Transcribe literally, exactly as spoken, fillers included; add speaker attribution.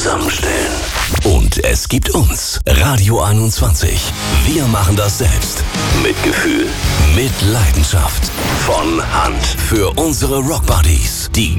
Speaker 1: zusammenstellen. Und es gibt uns, Radio einundzwanzig. Wir machen das selbst. Mit Gefühl, mit Leidenschaft. Von Hand für unsere Rockbuddies. Die